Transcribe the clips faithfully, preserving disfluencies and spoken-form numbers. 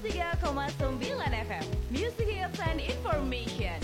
tiga koma sembilan F M Music Hits and Information.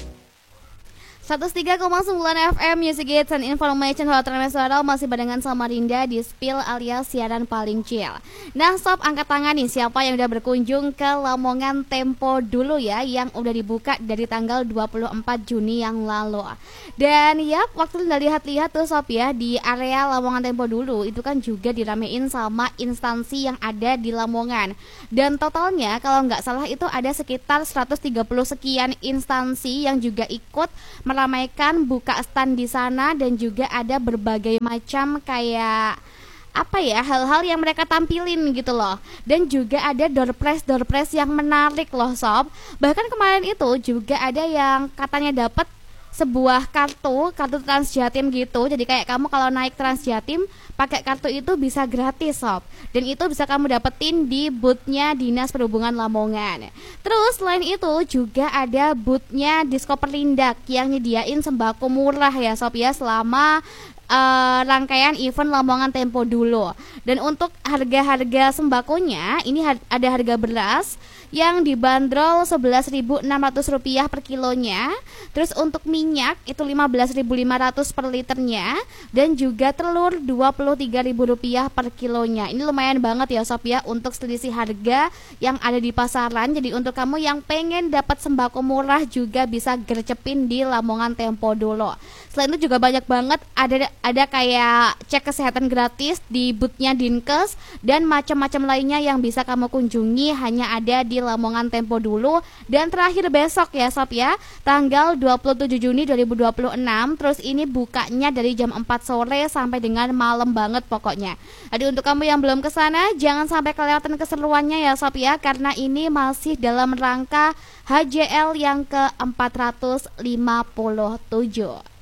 seratus tiga koma sembilan F M Music Hits and Information Hotel Nasional masih barengan sama Rinda di Spill alias siaran paling chill. Nah sob, angkat tangan nih siapa yang udah berkunjung ke Lamongan Tempo dulu ya, yang udah dibuka dari tanggal dua puluh empat Juni yang lalu. Dan ya waktu udah lihat-lihat tuh sob ya, di area Lamongan Tempo dulu itu kan juga diramein sama instansi yang ada di Lamongan. Dan totalnya kalau nggak salah itu ada sekitar seratus tiga puluh sekian instansi yang juga ikut meramaikan buka stand di sana, dan juga ada berbagai macam kayak apa ya, hal-hal yang mereka tampilin gitu loh. Dan juga ada door prize door prize yang menarik loh sob. Bahkan kemarin itu juga ada yang katanya dapat sebuah kartu, kartu Transjatim gitu. Jadi kayak kamu kalau naik Transjatim pakai kartu itu bisa gratis sob. Dan itu bisa kamu dapetin di boothnya Dinas Perhubungan Lamongan. Terus selain itu juga ada boothnya Disko Perlindak yang nyediain sembako murah ya sob ya, selama Uh, rangkaian event Lamongan Tempo dulu. Dan untuk harga-harga sembakonya ini har- ada harga beras yang dibanderol sebelas ribu enam ratus rupiah per kilonya. Terus untuk minyak itu lima belas ribu lima ratus per liternya, dan juga telur dua puluh tiga ribu rupiah per kilonya. Ini lumayan banget ya sob ya untuk selisih harga yang ada di pasaran. Jadi untuk kamu yang pengen dapat sembako murah juga bisa gercepin di Lamongan Tempo dulu. Selain itu juga banyak banget ada ada kayak cek kesehatan gratis di boothnya Dinkes dan macam-macam lainnya yang bisa kamu kunjungi hanya ada di Lamongan Tempo dulu. Dan terakhir besok ya sob ya, tanggal dua puluh tujuh Juni dua ribu dua puluh enam. Terus ini bukanya dari jam empat sore sampai dengan malam banget pokoknya. Jadi untuk kamu yang belum kesana jangan sampai kelewatan keseruannya ya sob ya, karena ini masih dalam rangka H J L yang ke empat ratus lima puluh tujuh.